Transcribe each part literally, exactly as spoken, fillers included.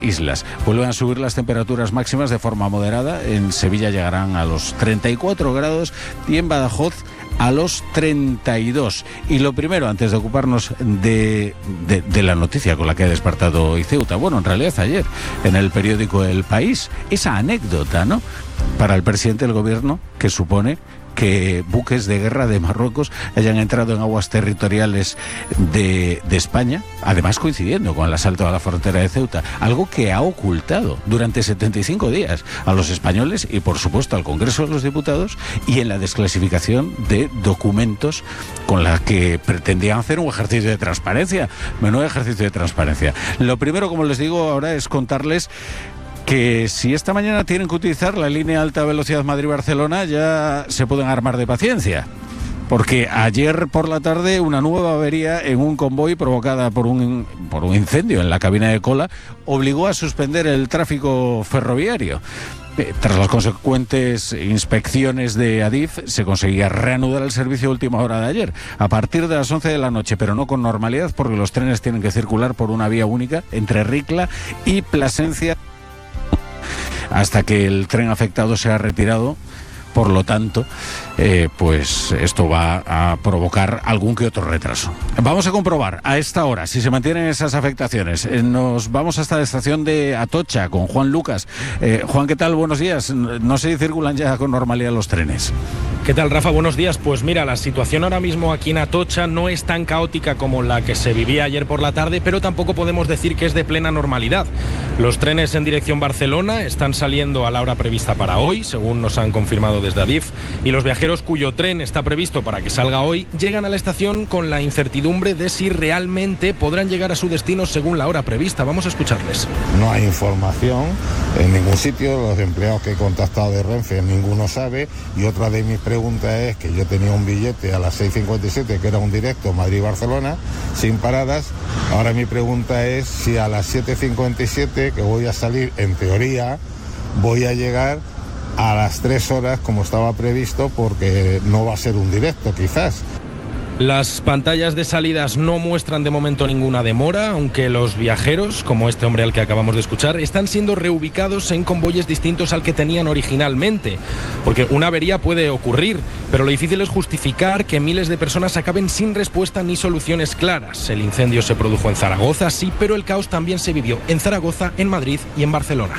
islas. Vuelven a subir las temperaturas máximas de forma moderada. En Sevilla llegarán a los treinta y cuatro grados y en Badajoz a los treinta y dos. Y lo primero, antes de ocuparnos de, de, de la noticia con la que ha despertado hoy Ceuta, bueno, en realidad ayer, en el periódico El País, esa anécdota, ¿no?, para el presidente del gobierno, que supone que buques de guerra de Marruecos hayan entrado en aguas territoriales de, de España, además coincidiendo con el asalto a la frontera de Ceuta, algo que ha ocultado durante setenta y cinco días a los españoles y por supuesto al Congreso de los Diputados, y en la desclasificación de documentos con la que pretendían hacer un ejercicio de transparencia. Menudo ejercicio de transparencia. Lo primero, como les digo ahora, es contarles que si esta mañana tienen que utilizar la línea alta velocidad Madrid-Barcelona, ya se pueden armar de paciencia, porque ayer por la tarde una nueva avería en un convoy provocada por un, por un incendio en la cabina de cola obligó a suspender el tráfico ferroviario. Eh, tras las consecuentes inspecciones de Adif, se conseguía reanudar el servicio a última hora de ayer, a partir de las once de la noche, pero no con normalidad, porque los trenes tienen que circular por una vía única entre Ricla y Plasencia, hasta que el tren afectado sea retirado. Por lo tanto, eh, pues esto va a provocar algún que otro retraso. Vamos a comprobar a esta hora si se mantienen esas afectaciones. Eh, nos vamos hasta la estación de Atocha con Juan Lucas. Eh, Juan, ¿qué tal? Buenos días. No sé si circulan ya con normalidad los trenes. ¿Qué tal, Rafa? Buenos días. Pues mira, la situación ahora mismo aquí en Atocha no es tan caótica como la que se vivía ayer por la tarde, pero tampoco podemos decir que es de plena normalidad. Los trenes en dirección Barcelona están saliendo a la hora prevista para hoy, según nos han confirmado desde Adif, y los viajeros cuyo tren está previsto para que salga hoy llegan a la estación con la incertidumbre de si realmente podrán llegar a su destino según la hora prevista. Vamos a escucharles. No hay información en ningún sitio, los empleados que he contactado de Renfe ninguno sabe, y otra de mis preguntas es que yo tenía un billete a las seis cincuenta y siete que era un directo Madrid-Barcelona sin paradas. Ahora mi pregunta es si a las siete cincuenta y siete que voy a salir, en teoría voy a llegar a las tres horas como estaba previsto, porque no va a ser un directo quizás. Las pantallas de salidas no muestran de momento ninguna demora, aunque los viajeros, como este hombre al que acabamos de escuchar, están siendo reubicados en convoyes distintos al que tenían originalmente, porque una avería puede ocurrir, pero lo difícil es justificar que miles de personas acaben sin respuesta ni soluciones claras. El incendio se produjo en Zaragoza, sí, pero el caos también se vivió en Zaragoza, en Madrid y en Barcelona.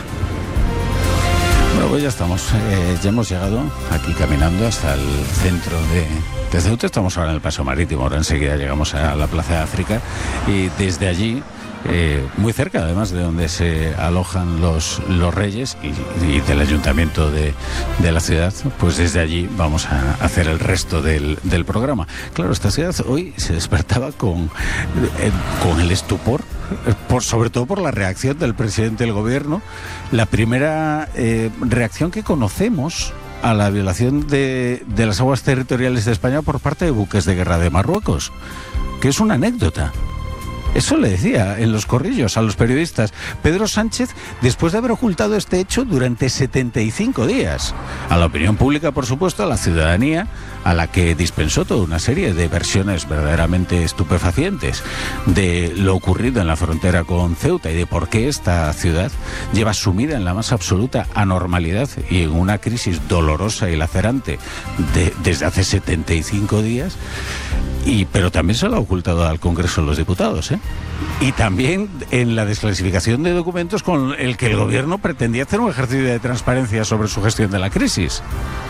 Bueno, pues ya estamos, eh, ya hemos llegado aquí caminando hasta el centro de, de Ceuta. Estamos ahora en el Paseo Marítimo, ahora enseguida llegamos a la Plaza de África, y desde allí, eh, muy cerca además de donde se alojan los, los reyes y, y del ayuntamiento de, de la ciudad, pues desde allí vamos a hacer el resto del, del programa. Claro, esta ciudad hoy se despertaba con, eh, con el estupor, por, sobre todo por la reacción del presidente del gobierno, la primera eh, reacción que conocemos a la violación de, de las aguas territoriales de España por parte de buques de guerra de Marruecos, que es una anécdota. Eso le decía en los corrillos a los periodistas Pedro Sánchez, después de haber ocultado este hecho durante setenta y cinco días. A la opinión pública, por supuesto, a la ciudadanía, a la que dispensó toda una serie de versiones verdaderamente estupefacientes de lo ocurrido en la frontera con Ceuta y de por qué esta ciudad lleva sumida en la más absoluta anormalidad y en una crisis dolorosa y lacerante de, desde hace setenta y cinco días. Y, pero también se lo ha ocultado al Congreso de los Diputados, ¿eh? Y también en la desclasificación de documentos con el que el gobierno pretendía hacer un ejercicio de transparencia sobre su gestión de la crisis.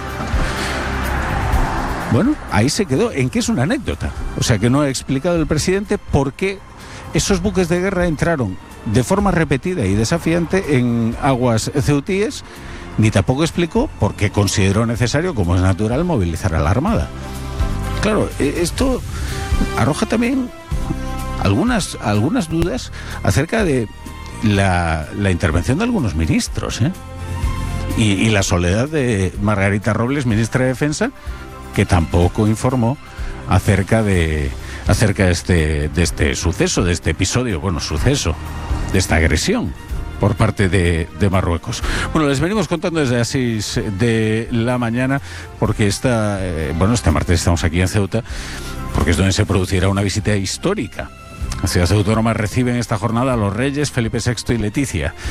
Bueno, ahí se quedó, en que es una anécdota. O sea, que no ha explicado el presidente por qué esos buques de guerra entraron de forma repetida y desafiante en aguas ceutíes, ni tampoco explicó por qué consideró necesario, como es natural, movilizar a la Armada. Claro, esto arroja también algunas, algunas dudas acerca de la, la intervención de algunos ministros, ¿eh? Y, y la soledad de Margarita Robles, ministra de Defensa, que tampoco informó acerca de, acerca de, este, de este suceso, de este episodio, bueno, suceso, de esta agresión por parte de, de Marruecos. Bueno, les venimos contando desde las seis de la mañana, porque esta, eh, bueno, este martes estamos aquí en Ceuta, porque es donde se producirá una visita histórica Las ciudades autónomas reciben esta jornada a los reyes Felipe sexto y Leticia.